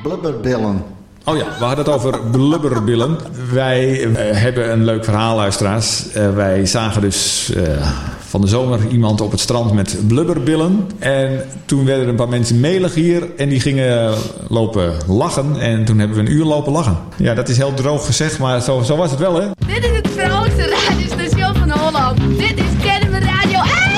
Blubberbillen. Oh ja, we hadden het over blubberbillen. Wij hebben een leuk verhaal, luisteraars. Wij zagen dus van de zomer iemand op het strand met blubberbillen. En toen werden er een paar mensen melig hier en die gingen lopen lachen. En toen hebben we een uur lopen lachen. Ja, dat is heel droog gezegd, maar zo was het wel, hè? Dit is het grootste radiostation van Holland. Dit is Kennemer Radio.